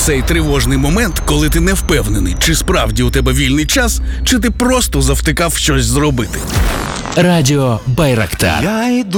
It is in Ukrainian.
цей тривожний момент, коли ти не впевнений, чи справді у тебе вільний час, чи ти просто завтикав щось зробити. Радіо Байрактар. Я йду